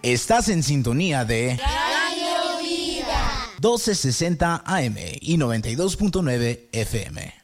Estás en sintonía de Radio Vida 1260 AM y 92.9 FM.